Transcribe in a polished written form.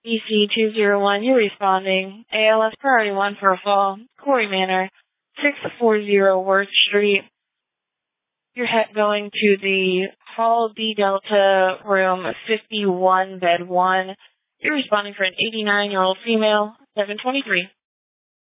BC201, you're responding. ALS Priority 1 for a fall. Quarry Manor, 640 Worth Street. You're going to the Hall D Delta room 51, bed 1. You're responding for an 89-year-old female, 723.